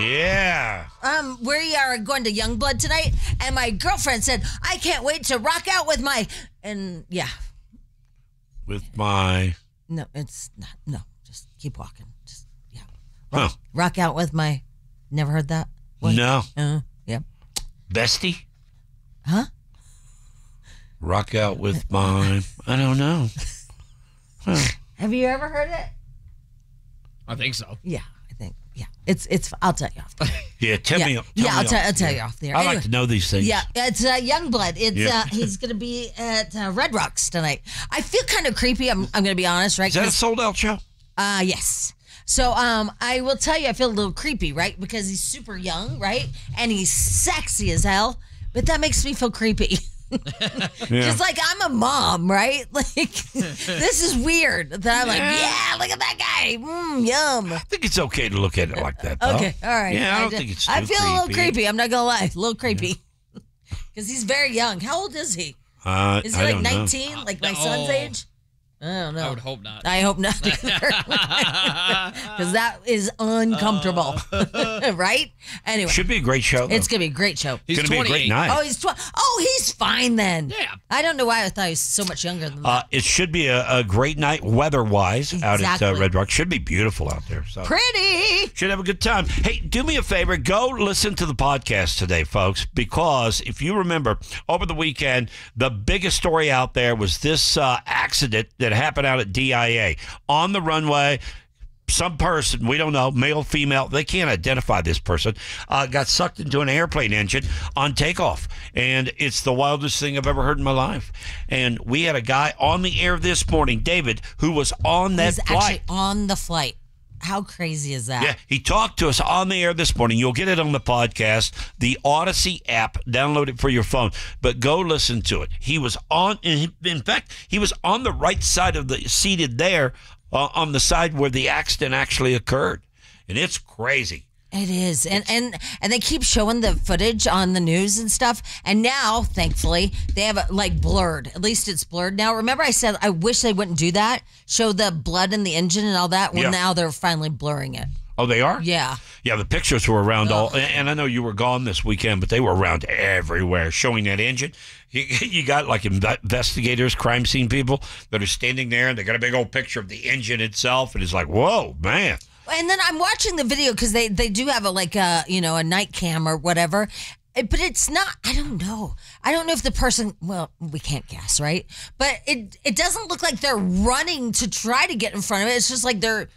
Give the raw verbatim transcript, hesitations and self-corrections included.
Yeah. Um, we are going to Youngblood tonight, and my girlfriend said, I can't wait to rock out with my... And, yeah. With my... No, it's not. No, just keep walking. Just, yeah. Rock, Huh. rock out with my... Never heard that? What? No. Uh, yeah. Bestie? Huh? Rock out with my... I don't know. Huh. Have you ever heard it? I think so. Yeah, I think. Yeah. It's, it's, I'll tell you off the air. Yeah, tell yeah. me. Tell yeah, me I'll, t- off I'll tell the you air. off the air. I Anyway. like to know these things. Yeah, it's uh, Youngblood. It's Yeah. uh, he's going to be at uh, Red Rocks tonight. I feel kind of creepy. I'm, I'm going to be honest, right? Is that a 'Cause- sold out show? Uh, yes. So um, I will tell you, I feel a little creepy, right? Because he's super young, right? And he's sexy as hell. But that makes me feel creepy. Yeah. Just like I'm a mom, right? Like, this is weird. That I'm like, yeah, look at that guy. Mm, yum. I think it's okay to look at it like that, though. Okay, all right. Yeah, I don't ju- think it's I too feel a little creepy. creepy. I'm not going to lie. A little creepy. Because he's very young. How old is he? Uh, Is he I like don't know. nineteen? Like my son's No. age? I don't know. I would hope not. I hope not. Because that is uncomfortable. Right? Anyway. Should be a great show, though. It's going to be a great show. He's It's going to be a great twenty-eight. night. Oh, he's tw- Oh, he's fine then. Yeah. I don't know why I thought he was so much younger than that. Uh, it should be a, a great night weather-wise out at uh, Exactly. Red Rock. Should be beautiful out there. So Pretty. should have a good time. Hey, do me a favor. Go listen to the podcast today, folks, because if you remember, over the weekend, the biggest story out there was this uh, accident that happened out at D I A. On the runway, some person, we don't know, male, female, they can't identify this person, uh, got sucked into an airplane engine on takeoff. And it's the wildest thing I've ever heard in my life. And we had a guy on the air this morning, David, who was on that He's flight. actually on the flight. How crazy is that? Yeah, he talked to us on the air this morning. You'll get it on the podcast, the Odyssey app. Download it for your phone, but go listen to it. He was on, in in fact, he was on the right side of the, seated there uh, on the side where the accident actually occurred. And it's crazy. It is. And, and and they keep showing the footage on the news and stuff. And now, thankfully, they have it like blurred. At least it's blurred now. Remember I said I wish they wouldn't do that? Show the blood in the engine and all that? Well, Yeah. now they're finally blurring it. Oh, they are? Yeah. Yeah, the pictures were around all, and I know you were gone this weekend, but they were around everywhere showing that engine. You, you got like investigators, crime scene people that are standing there, and they got a big old picture of the engine itself, and it's like, whoa, man. And then I'm watching the video because they, they do have a like a, you know, a night cam or whatever. Eh, But it's not, I don't know. I don't know if the person, well, we can't guess, right? But it it doesn't look like they're running to try to get in front of it. It's just like they're